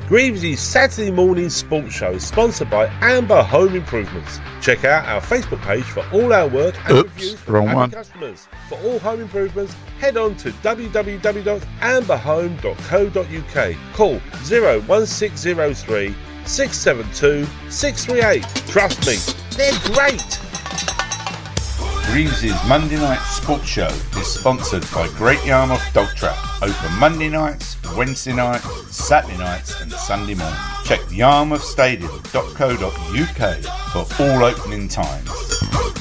Greaves' Saturday morning sports show is sponsored by Amber Home Improvements. Check out our Facebook page for all our work and reviews from happy customers. For all home improvements, head on to www.amberhome.co.uk. Call 01603 672 638. Trust me, they're great. Greaves' Monday Night Sports Show is sponsored by Great Yarmouth Dog Trap. Open Monday nights, Wednesday nights, Saturday nights and Sunday morning. Check yarmouthstadium.co.uk for all opening times.